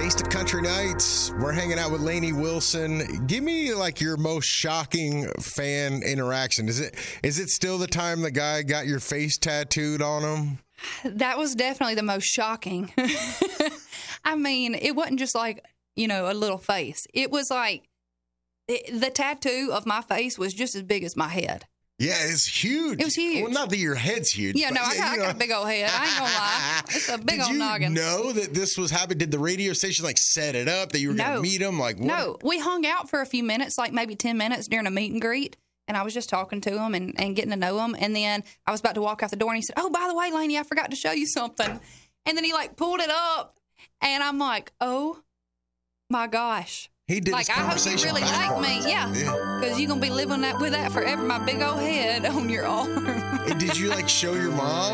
Taste of Country Nights. We're hanging out with Lainey Wilson. Give me like your most shocking fan interaction. Is it still the time the guy got your face tattooed on him? That was definitely the most shocking. I mean, it wasn't just like, a little face. It was like the tattoo of my face was just as big as my head. Yeah, it's huge. It was huge. Well, not that your head's huge. Yeah, no, I got a big old head. I ain't gonna lie. It's a big old noggin. Did you know that this was happening? Did the radio station set it up that you were going to meet him? Like, what? No, we hung out for a few minutes, like maybe 10 minutes during a meet and greet. And I was just talking to him and getting to know him. And then I was about to walk out the door and he said, "Oh, by the way, Lainey, I forgot to show you something." And then he pulled it up and I'm like, "Oh my gosh." He did I hope you really like me. Yeah. Because you're going to be living with that forever. My big old head on your arm. Did you show your mom?